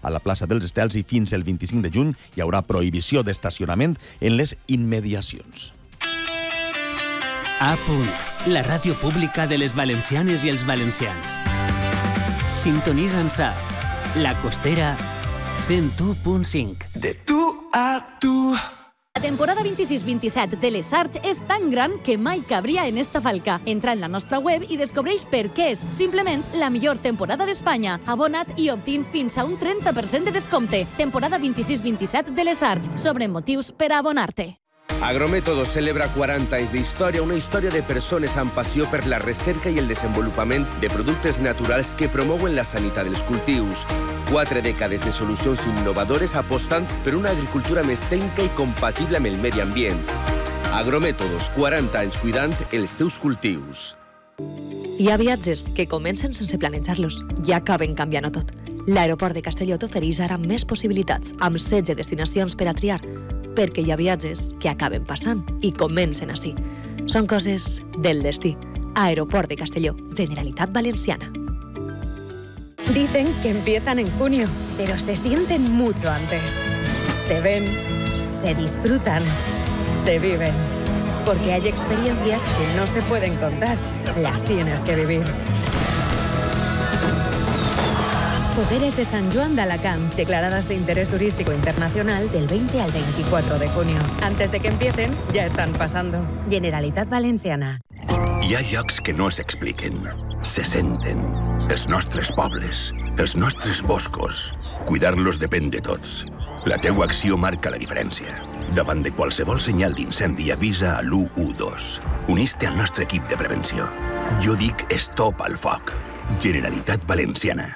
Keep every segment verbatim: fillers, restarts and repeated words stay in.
a la plaça dels Estels i fins el vint-i-cinc de juny hi haurà prohibició d'estacionament en les immediacions. A punt, la ràdio pública de les valencianes i els valencians. Sintonitza'ns a La Costera cent u punt cinc. De tu a tu. La temporada vint-i-sis vint-i-set de les Arts és tan gran que mai cabria en esta falca. Entra en la nostra web i descobreix per què és simplement la millor temporada d'Espanya. Abona't i obtint fins a un trenta per cent de descompte. Temporada vint-i-sis vint-i-set de les Arts. Sobre motius per a abonar-te. Agrométodos celebra quaranta anys d'història, una història de persones amb passió per la recerca i el desenvolupament de productes naturals que promouen la sanitat dels cultius. Quatre dècades de solucions innovadores apostant per una agricultura més tècnica i compatible amb el medi ambient. Agrométodos, quaranta anys cuidant els teus cultius. Hi ha viatges que comencen sense planejar-los i acaben canviant-ho tot. L'aeroport de Castelló t'ofereix ara més possibilitats, amb setze destinacions per a triar, perquè hi ha viatges que acaben passant i comencen així. Són coses del destí. Aeroport de Castelló, Generalitat Valenciana. Dicen que empiezan en junio, pero se sienten mucho antes. Se ven, se disfrutan, se viven. Porque hay experiencias que no se pueden contar, las tienes que vivir. Poderes de San Joan de Alacant, declaradas de interés turístico internacional del veinte al veinticuatro de junio. Antes de que empiecen, ya están pasando. Generalitat Valenciana. Hi ha llocs que no s'expliquen, se senten. Els nostres pobles, els nostres boscos. Cuidar-los depèn de tots. La teua acció marca la diferència. Davant de qualsevol senyal d'incendi, avisa a l'u u dos. Unís-te al nostre equip de prevenció. Jo dic stop al foc. Generalitat Valenciana.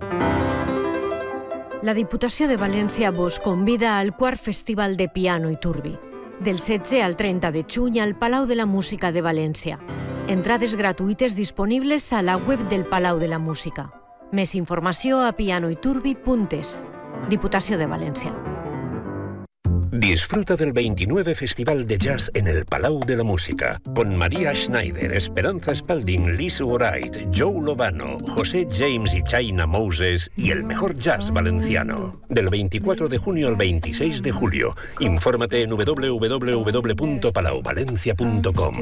La Diputació de València vos convida al quart Festival de Piano i Turbi, del setze al trenta de juny al Palau de la Música de València. Entrades gratuïtes disponibles a la web del Palau de la Música. Més informació a pianoiturbi punt es. Diputació de València. Disfruta del veintinueve Festival de Jazz en el Palau de la Música, con María Schneider, Esperanza Spalding, Liz Wright, Joe Lovano, José James y China Moses y el mejor jazz valenciano. Del veinticuatro de junio al veintiséis de julio. Infórmate en w w w punto palau valencia punto com.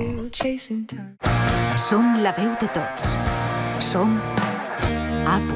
Som la veu de tots. Som A punt.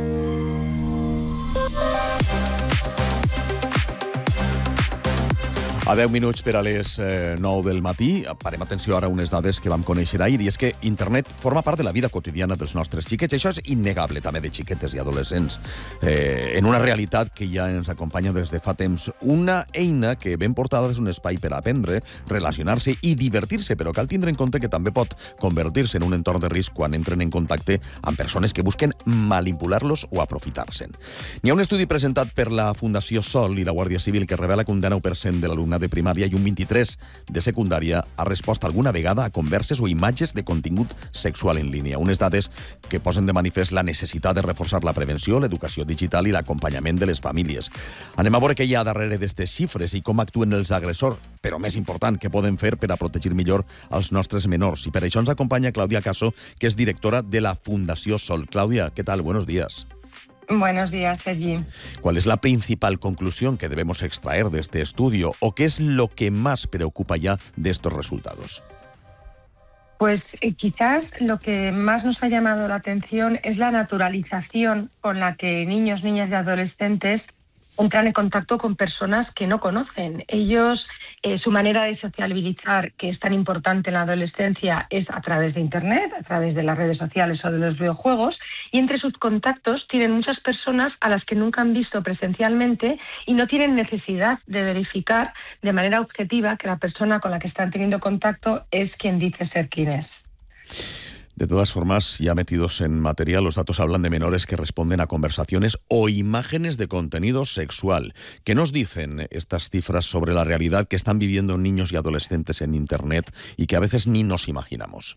A deu minuts per a les eh, nou del matí, parem atenció ara a unes dades que vam conèixer ahir, i és que internet forma part de la vida quotidiana dels nostres xiquets. Això és innegable, també, de xiquetes i adolescents, eh, en una realitat que ja ens acompanya des de fa temps. Una eina que ben portada és un espai per aprendre, relacionar-se i divertir-se, però cal tindre en compte que també pot convertir-se en un entorn de risc quan entren en contacte amb persones que busquen manipular-los o aprofitar-se'n. N'hi ha un estudi presentat per la Fundació Sol i la Guàrdia Civil que revela que un dinou per cent de l'alumnat de primària i un vint-i-tres per cent de secundària ha respost alguna vegada a converses o imatges de contingut sexual en línia. Unes dades que posen de manifest la necessitat de reforçar la prevenció, l'educació digital i l'acompanyament de les famílies. Anem a veure què hi ha darrere d'aquestes xifres i com actuen els agressors, però més important, què poden fer per a protegir millor els nostres menors. I per això ens acompanya Clàudia Caso, que és directora de la Fundació Sol. Clàudia, ¿qué tal? Buenos días. Buenos días, Sergi. ¿Cuál es la principal conclusión que debemos extraer de este estudio o qué es lo que más preocupa ya de estos resultados? Pues eh, quizás lo que más nos ha llamado la atención es la naturalización con la que niños, niñas y adolescentes entran en contacto con personas que no conocen. Ellos, eh, su manera de sociabilizar, que es tan importante en la adolescencia, es a través de Internet, a través de las redes sociales o de los videojuegos, y entre sus contactos tienen muchas personas a las que nunca han visto presencialmente y no tienen necesidad de verificar de manera objetiva que la persona con la que están teniendo contacto es quien dice ser quien es. De todas formas, ya metidos en materia, los datos hablan de menores que responden a conversaciones o imágenes de contenido sexual. ¿Qué nos dicen estas cifras sobre la realidad que están viviendo niños y adolescentes en Internet y que a veces ni nos imaginamos?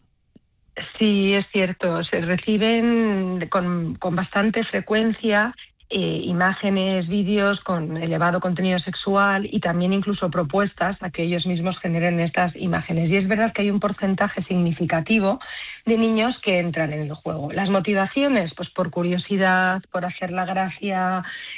Sí, es cierto. Se reciben con, con bastante frecuencia Eh, imágenes, vídeos con elevado contenido sexual y también incluso propuestas a que ellos mismos generen estas imágenes. Y es verdad que hay un porcentaje significativo de niños que entran en el juego. Las motivaciones, pues por curiosidad, por hacer la gracia,